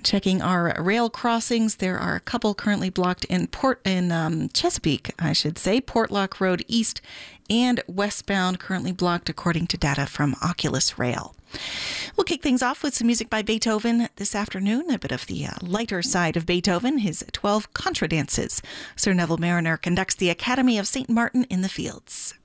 Checking our rail crossings, there are a couple currently blocked in Chesapeake, I should say. Portlock Road East and westbound currently blocked according to data from Oculus Rail. We'll kick things off with some music by Beethoven this afternoon, a bit of the lighter side of Beethoven, his 12 Contra Dances. Sir Neville Mariner conducts the Academy of St. Martin in the Fields.